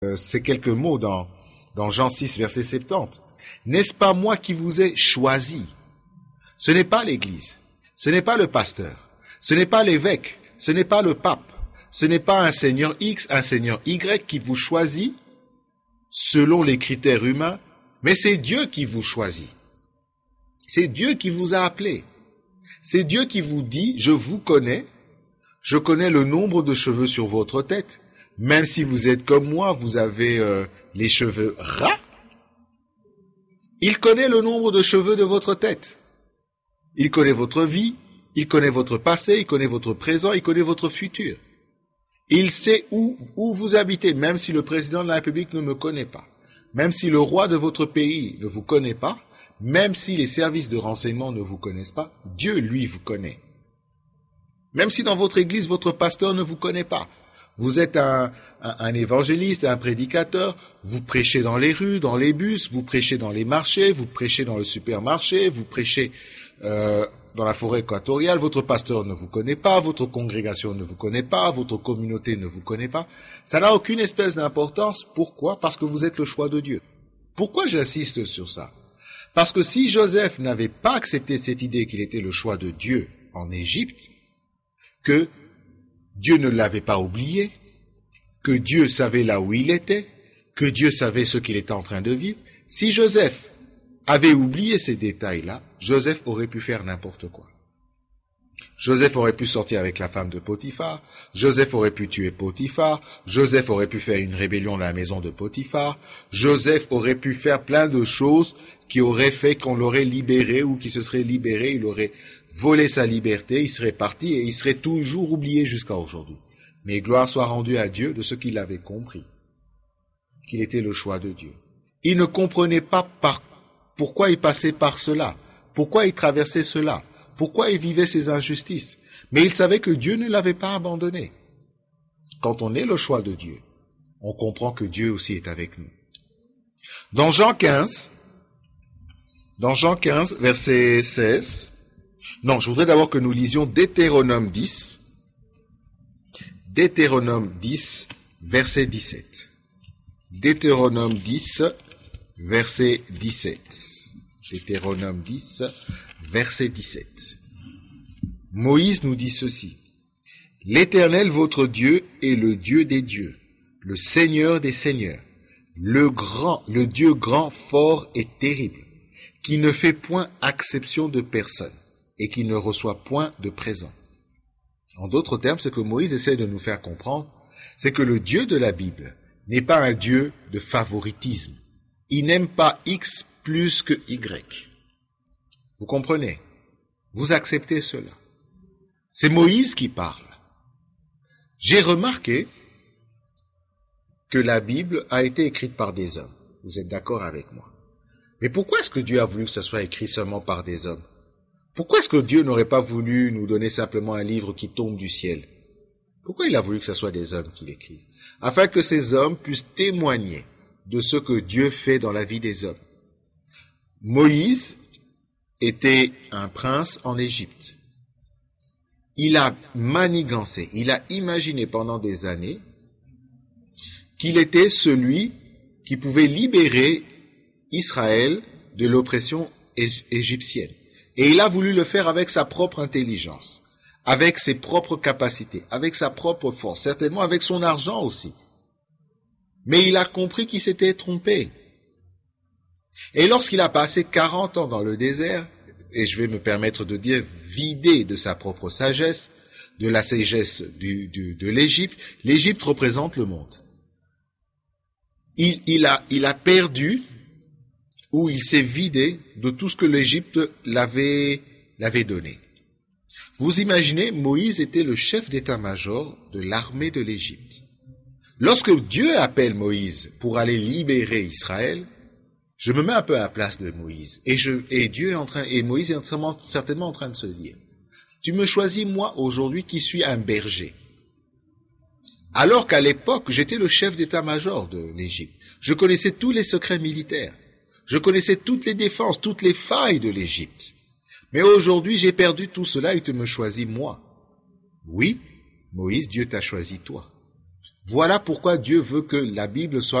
ces quelques mots dans Jean 6, verset 70. N'est-ce pas moi qui vous ai choisi? Ce n'est pas l'Église, ce n'est pas le pasteur, ce n'est pas l'évêque, ce n'est pas le pape, ce n'est pas un Seigneur X, un Seigneur Y qui vous choisit selon les critères humains, mais c'est Dieu qui vous choisit. C'est Dieu qui vous a appelé. C'est Dieu qui vous dit, je vous connais, je connais le nombre de cheveux sur votre tête, même si vous êtes comme moi, vous avez les cheveux ras. Il connaît le nombre de cheveux de votre tête. Il connaît votre vie, il connaît votre passé, il connaît votre présent, il connaît votre futur. Il sait où vous habitez, même si le président de la République ne me connaît pas, même si le roi de votre pays ne vous connaît pas, même si les services de renseignement ne vous connaissent pas, Dieu, lui, vous connaît. Même si dans votre église, votre pasteur ne vous connaît pas. Vous êtes un évangéliste, un prédicateur, vous prêchez dans les rues, dans les bus, vous prêchez dans les marchés, vous prêchez dans le supermarché, vous prêchez dans la forêt équatoriale, votre pasteur ne vous connaît pas, votre congrégation ne vous connaît pas, votre communauté ne vous connaît pas. Ça n'a aucune espèce d'importance. Pourquoi? Parce que vous êtes le choix de Dieu. Pourquoi j'insiste sur ça? Parce que si Joseph n'avait pas accepté cette idée qu'il était le choix de Dieu en Égypte, que Dieu ne l'avait pas oublié, que Dieu savait là où il était, que Dieu savait ce qu'il était en train de vivre, si Joseph avait oublié ces détails-là, Joseph aurait pu faire n'importe quoi. Joseph aurait pu sortir avec la femme de Potiphar, Joseph aurait pu tuer Potiphar, Joseph aurait pu faire une rébellion dans la maison de Potiphar, Joseph aurait pu faire plein de choses qui auraient fait qu'on l'aurait libéré ou qu'il se serait libéré, il aurait volé sa liberté, il serait parti et il serait toujours oublié jusqu'à aujourd'hui. Mais gloire soit rendue à Dieu de ce qu'il avait compris, qu'il était le choix de Dieu. Il ne comprenait pas pourquoi il passait par cela, pourquoi il traversait cela, pourquoi il vivait ces injustices. Mais il savait que Dieu ne l'avait pas abandonné. Quand on est le choix de Dieu, on comprend que Dieu aussi est avec nous. Dans Jean 15, verset 16, non, je voudrais d'abord que nous lisions Deutéronome 10, verset 17. Deutéronome 10, verset 17. Deutéronome 10, verset 17. Moïse nous dit ceci. L'Éternel votre Dieu est le Dieu des dieux, le Seigneur des seigneurs, le Dieu grand, fort et terrible, qui ne fait point acception de personne et qui ne reçoit point de présent. En d'autres termes, ce que Moïse essaie de nous faire comprendre, c'est que le Dieu de la Bible n'est pas un Dieu de favoritisme. Il n'aime pas X plus que Y. Vous comprenez? Vous acceptez cela. C'est Moïse qui parle. J'ai remarqué que la Bible a été écrite par des hommes. Vous êtes d'accord avec moi? Mais pourquoi est-ce que Dieu a voulu que ça soit écrit seulement par des hommes? Pourquoi est-ce que Dieu n'aurait pas voulu nous donner simplement un livre qui tombe du ciel? Pourquoi il a voulu que ce soit des hommes qui l'écrivent? Afin que ces hommes puissent témoigner de ce que Dieu fait dans la vie des hommes. Moïse était un prince en Égypte. Il a manigancé, il a imaginé pendant des années qu'il était celui qui pouvait libérer Israël de l'oppression égyptienne. Et il a voulu le faire avec sa propre intelligence, avec ses propres capacités, avec sa propre force, certainement avec son argent aussi. Mais il a compris qu'il s'était trompé. Et lorsqu'il a passé 40 ans dans le désert, et je vais me permettre de dire vidé de sa propre sagesse, de la sagesse de l'Égypte, l'Égypte représente le monde. Il a perdu, ou il s'est vidé de tout ce que l'Égypte l'avait donné. Vous imaginez, Moïse était le chef d'état-major de l'armée de l'Égypte. Lorsque Dieu appelle Moïse pour aller libérer Israël, je me mets un peu à la place de Moïse. Et Moïse est certainement en train de se dire, tu me choisis moi aujourd'hui qui suis un berger. Alors qu'à l'époque, j'étais le chef d'état-major de l'Égypte. Je connaissais tous les secrets militaires. Je connaissais toutes les défenses, toutes les failles de l'Égypte. Mais aujourd'hui, j'ai perdu tout cela et tu me choisis moi. Oui, Moïse, Dieu t'a choisi toi. Voilà pourquoi Dieu veut que la Bible soit